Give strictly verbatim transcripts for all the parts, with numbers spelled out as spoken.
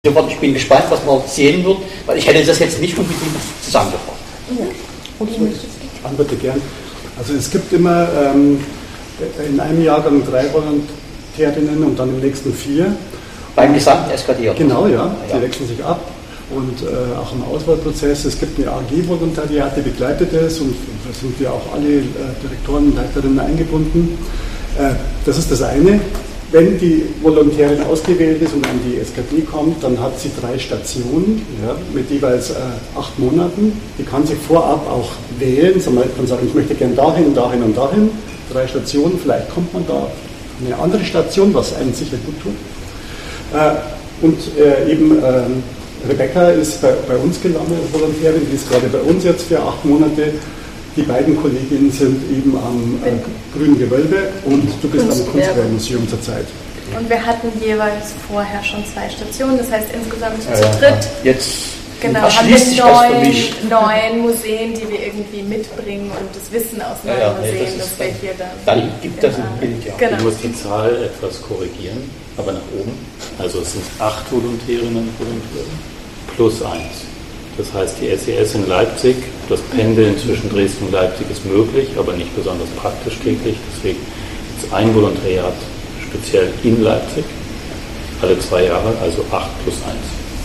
Ich bin gespannt, was man sehen wird, weil ich hätte das jetzt nicht unbedingt zusammengefasst. Ja. Ich antworte gern. Also es gibt immer ähm, in einem Jahrgang drei Volontärinnen und dann im nächsten vier. Beim gesamten S K D? Oder genau, ja. Die ja. wechseln sich ab. Und äh, auch im Auswahlprozess, es gibt eine A G-Volontariat, die begleitet es, und da sind ja auch alle äh, Direktoren und Leiterinnen eingebunden. Äh, das ist das eine. Wenn die Volontärin ausgewählt ist und an die S K D kommt, dann hat sie drei Stationen, ja, mit jeweils äh, acht Monaten. Die kann sie vorab auch wählen. Sie kann sagen, ich möchte gerne dahin, dahin und dahin. Drei Stationen, vielleicht kommt man da an eine andere Station, was einem sicher gut tut. Äh, und äh, eben äh, Rebecca ist bei, bei uns gelandet, Volontärin, die ist gerade bei uns jetzt für acht Monate. Die beiden Kolleginnen sind eben am äh, Grünen Gewölbe und du bist am Kunstwerkmuseum zurzeit. Und wir hatten jeweils vorher schon zwei Stationen, das heißt insgesamt ja, zu ja, dritt. Jetzt genau, haben wir neun, neun Museen, die wir irgendwie mitbringen und das Wissen aus neuen ja, ja, Museen, nee, das, das wir hier dann... Dann gibt das ein Bild, ja. Genau. Ich muss die Zahl etwas korrigieren, aber nach oben. Also es sind acht Volontärinnen und Volontäre plus eins. Das heißt, die S E S in Leipzig, das Pendeln zwischen Dresden und Leipzig ist möglich, aber nicht besonders praktisch täglich. Deswegen ist ein Volontariat speziell in Leipzig, alle zwei Jahre, also acht plus eins.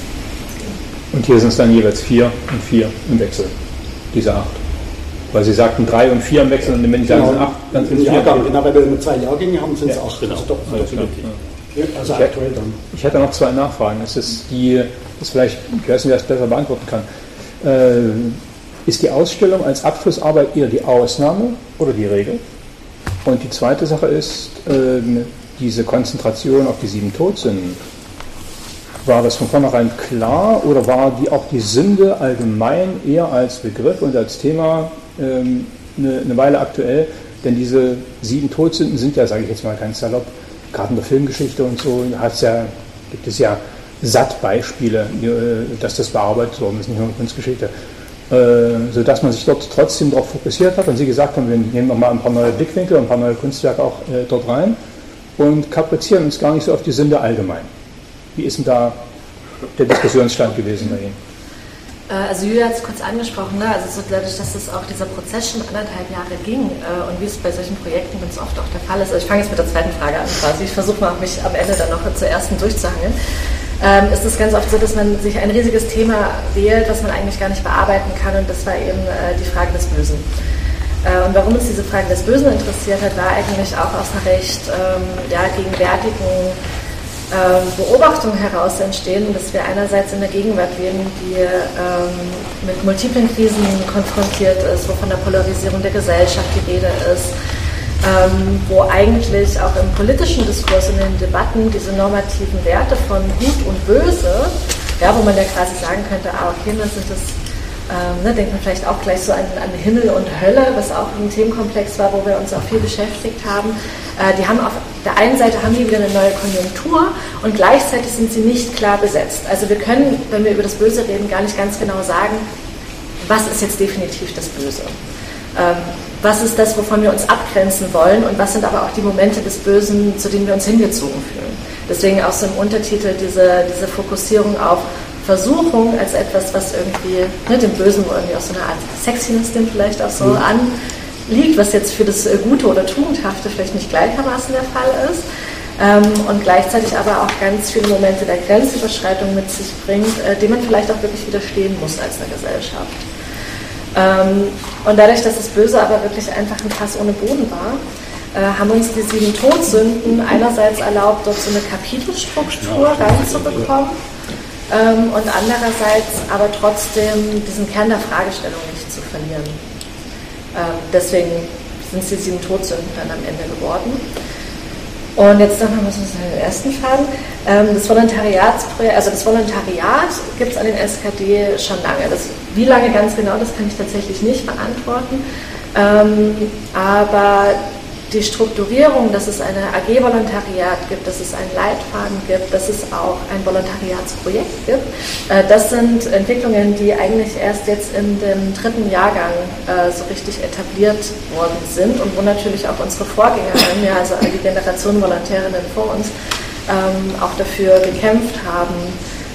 Und hier sind es dann jeweils vier und vier im Wechsel, diese acht. Weil Sie sagten drei und vier im Wechsel, und wenn ich genau, sage, acht, dann sind es vier. Jahrgang, genau, weil wir immer zwei Jahrgänge haben, sind es ja, acht. Genau. Also doch, also, ja, also ich, aktuell dann. Ich hätte noch zwei Nachfragen. Es ist die, das vielleicht, ich weiß nicht, wer es besser beantworten kann. Äh, ist die Ausstellung als Abschlussarbeit eher die Ausnahme oder die Regel? Und die zweite Sache ist, äh, diese Konzentration auf die sieben Todsünden. War das von vornherein klar oder war die auch die Sünde allgemein eher als Begriff und als Thema ähm, eine, eine Weile aktuell? Denn diese sieben Todsünden sind ja, sage ich jetzt mal ganz salopp, gerade in der Filmgeschichte und so, hat's ja, gibt es ja satt Beispiele, dass das bearbeitet worden ist, nicht nur in Kunstgeschichte, sodass man sich dort trotzdem darauf fokussiert hat und Sie gesagt haben, wir nehmen nochmal ein paar neue Blickwinkel und ein paar neue Kunstwerke auch dort rein und kaprizieren uns gar nicht so auf die Sünde allgemein. Wie ist denn da der Diskussionsstand gewesen bei Ihnen? Also Julia hat es kurz angesprochen, ne? Also so dadurch, dass es auch dieser Prozess schon anderthalb Jahre ging äh, und wie es bei solchen Projekten ganz oft auch der Fall ist, also ich fange jetzt mit der zweiten Frage an quasi, ich versuche mal mich am Ende dann noch zur ersten durchzuhangeln, ähm, ist es ganz oft so, dass man sich ein riesiges Thema wählt, was man eigentlich gar nicht bearbeiten kann, und das war eben äh, die Frage des Bösen. Äh, und warum uns diese Frage des Bösen interessiert hat, war eigentlich auch aus einer recht ähm, ja, gegenwärtigen Beobachtung heraus entstehen, dass wir einerseits in der Gegenwart leben, die ähm, mit multiplen Krisen konfrontiert ist, wo von der Polarisierung der Gesellschaft die Rede ist, ähm, wo eigentlich auch im politischen Diskurs, in den Debatten diese normativen Werte von Gut und Böse, ja, wo man ja quasi sagen könnte, ah, okay, das sind das, ähm, ne, denkt man vielleicht auch gleich so an, an Himmel und Hölle, was auch ein Themenkomplex war, wo wir uns auch viel beschäftigt haben. Äh, die haben auf der einen Seite haben die wieder eine neue Konjunktur und gleichzeitig sind sie nicht klar besetzt. Also wir können, wenn wir über das Böse reden, gar nicht ganz genau sagen, was ist jetzt definitiv das Böse. Ähm, was ist das, wovon wir uns abgrenzen wollen, und was sind aber auch die Momente des Bösen, zu denen wir uns hingezogen fühlen. Deswegen auch so im Untertitel diese, diese Fokussierung auf Versuchung als etwas, was irgendwie ne, dem Bösen irgendwie auch so eine Art Sexiness dem vielleicht auch so mhm. anliegt, was jetzt für das Gute oder Tugendhafte vielleicht nicht gleichermaßen der Fall ist, ähm, und gleichzeitig aber auch ganz viele Momente der Grenzüberschreitung mit sich bringt, äh, denen man vielleicht auch wirklich widerstehen muss als eine Gesellschaft. Ähm, und dadurch, dass das Böse aber wirklich einfach ein Fass ohne Boden war, äh, haben uns die sieben Todsünden einerseits erlaubt, dort so eine Kapitelstruktur reinzubekommen, Ähm, und andererseits aber trotzdem diesen Kern der Fragestellung nicht zu verlieren. Ähm, deswegen sind es die sieben Todsünden dann am Ende geworden. Und jetzt noch mal so den ersten Faden. Ähm, das Volontariatsprojekt, also das Volontariat gibt es an den S K D schon lange. Das, wie lange ganz genau, das kann ich tatsächlich nicht beantworten. Ähm, aber die Strukturierung, dass es eine A G-Volontariat gibt, dass es einen Leitfaden gibt, dass es auch ein Volontariatsprojekt gibt, äh, das sind Entwicklungen, die eigentlich erst jetzt in dem dritten Jahrgang äh, so richtig etabliert worden sind und wo natürlich auch unsere Vorgängerinnen, ja, also die Generation Volontärinnen vor uns, ähm, auch dafür gekämpft haben,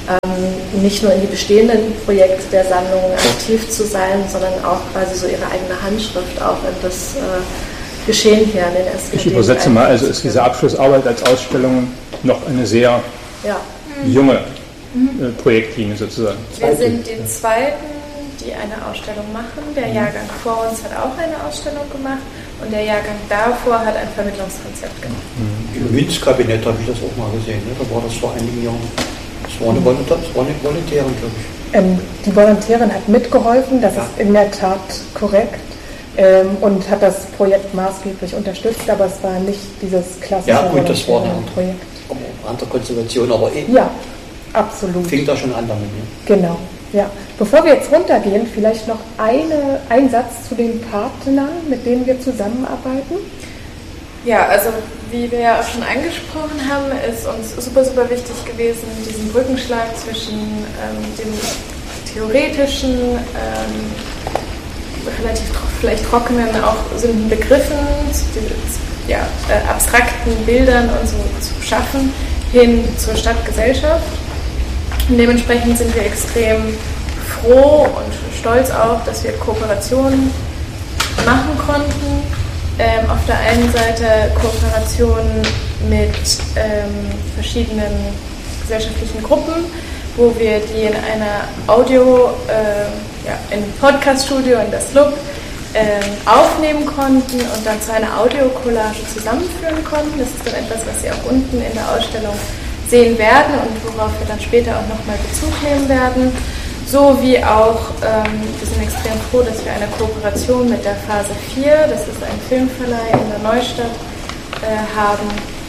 ähm, nicht nur in die bestehenden Projekte der Sammlung aktiv zu sein, sondern auch quasi so ihre eigene Handschrift auch in das äh, Geschehen hier an den S K D. Ich übersetze mal, also ist diese Abschlussarbeit als Ausstellung noch eine sehr ja. junge äh, Projektlinie sozusagen. Wir sind die Zweiten, die eine Ausstellung machen. Der Jahrgang vor uns hat auch eine Ausstellung gemacht und der Jahrgang davor hat ein Vermittlungskonzept gemacht. Im Münzkabinett habe ich das auch mal gesehen, ne? Da war das vor einigen Jahren. Das war eine, Volontä das war eine Volontärin, glaube ich. Ähm, die Volontärin hat mitgeholfen, das ja. ist in der Tat korrekt. Ähm, und hat das Projekt maßgeblich unterstützt, aber es war nicht dieses klassische ja, gut, das war eine Projekt. Andere Konstellation, aber eh, ja, absolut. Fing da schon an damit. Ne? Genau, ja. Bevor wir jetzt runtergehen, vielleicht noch eine, ein Satz zu den Partnern, mit denen wir zusammenarbeiten. Ja, also wie wir ja auch schon angesprochen haben, ist uns super, super wichtig gewesen, diesen Brückenschlag zwischen ähm, dem theoretischen, ähm, relativ vielleicht trockenen, auch sind Begriffen, ja, äh, abstrakten Bildern und so zu schaffen, hin zur Stadtgesellschaft. Und dementsprechend sind wir extrem froh und stolz auch, dass wir Kooperationen machen konnten. Ähm, auf der einen Seite Kooperationen mit ähm, verschiedenen gesellschaftlichen Gruppen, wo wir die in einer Audio, äh, ja, in Podcast-Studio in der S L U B äh, aufnehmen konnten und dann zu einer Audiocollage zusammenführen konnten. Das ist dann etwas, was Sie auch unten in der Ausstellung sehen werden und worauf wir dann später auch nochmal Bezug nehmen werden. So wie auch, ähm, wir sind extrem froh, dass wir eine Kooperation mit der Phase vier, das ist ein Filmverleih in der Neustadt, äh, haben,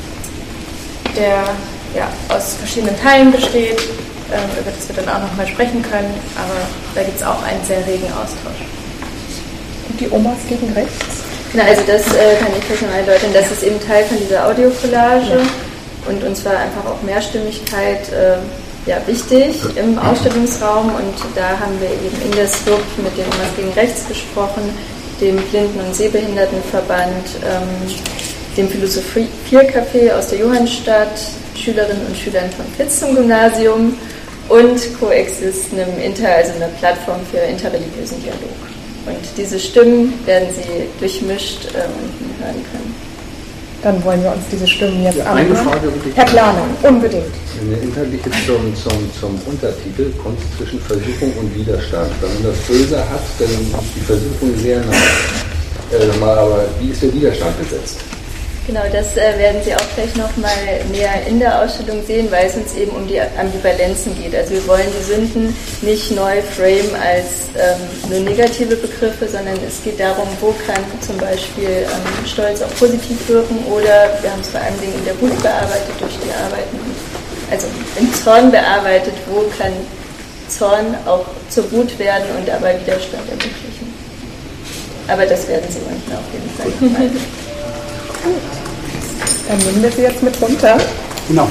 der ja, aus verschiedenen Teilen besteht, über das wir dann auch nochmal sprechen können, aber da gibt es auch einen sehr regen Austausch. Und die Omas gegen rechts? Genau, also das äh, kann ich vielleicht noch erläutern, das ist eben Teil von dieser Audiocollage ja. und uns war einfach auch Mehrstimmigkeit äh, ja, wichtig im Ausstellungsraum und da haben wir eben in der S L U B mit den Omas gegen rechts gesprochen, dem Blinden- und Sehbehindertenverband, ähm, dem Philosophie-Café aus der Johannstadt, Schülerinnen und Schülern vom Fitzum-Gymnasium und Coexist, einem Inter, also einer Plattform für interreligiösen Dialog. Und diese Stimmen werden Sie durchmischt ähm, hören können. Dann wollen wir uns diese Stimmen jetzt ja, anhören. Eine Frage würde ich Herr Planer, unbedingt. Eine inhaltliche zum, zum, zum Untertitel, Kunst zwischen Versuchung und Widerstand. Wenn man das böse hat, dann ist die Versuchung sehr nah. Äh, mal, aber wie ist der Widerstand besetzt? Genau, das äh, werden Sie auch gleich nochmal näher in der Ausstellung sehen, weil es uns eben um die Ambivalenzen geht. Also wir wollen die Sünden nicht neu framen als ähm, nur negative Begriffe, sondern es geht darum, wo kann zum Beispiel ähm, Stolz auch positiv wirken oder wir haben es vor allen Dingen in der Wut bearbeitet durch die Arbeiten, also im Zorn bearbeitet, wo kann Zorn auch zur Wut werden und dabei Widerstand ermöglichen. Aber das werden Sie unten auf jeden Fall nochmal. Gut, dann nehmen wir sie jetzt mit runter. Genau.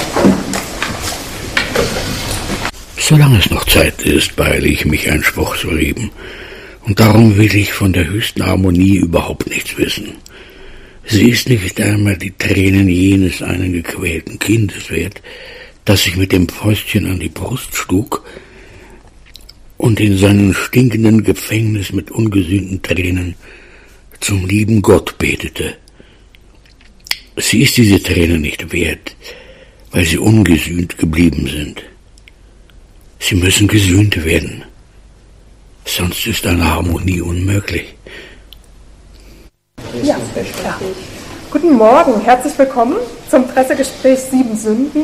Solange es noch Zeit ist, beeile ich mich, einen Spruch zu reden. Und darum will ich von der höchsten Harmonie überhaupt nichts wissen. Sie ist nicht einmal die Tränen jenes einen gequälten Kindes wert, das sich mit dem Fäustchen an die Brust schlug und in seinem stinkenden Gefängnis mit ungesühnten Tränen zum lieben Gott betete. Sie ist diese Tränen nicht wert, weil sie ungesühnt geblieben sind. Sie müssen gesühnt werden, sonst ist eine Harmonie unmöglich. Ja, ja. Guten Morgen, herzlich willkommen zum Pressegespräch Sieben Sünden.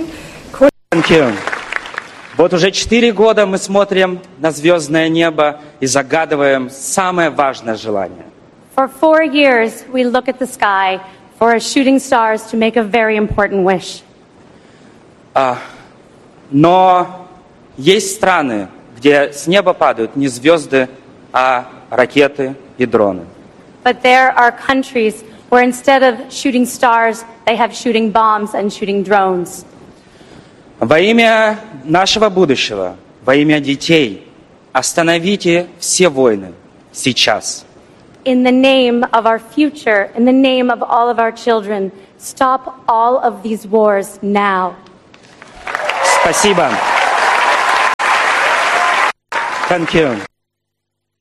Вот уже четыре года мы смотрим на звездное небо и загадываем самое важное желание. For four years we look at the sky for a shooting stars to make a very important wish. Uh, но есть страны, где с неба падают не звезды, а ракеты и дроны. But there are countries where instead of shooting stars, they have shooting bombs and shooting drones. Во имя нашего будущего, во имя детей, остановите все войны сейчас. In the name of our future, in the name of all of our children, stop all of these wars now. Спасибо. Thank you.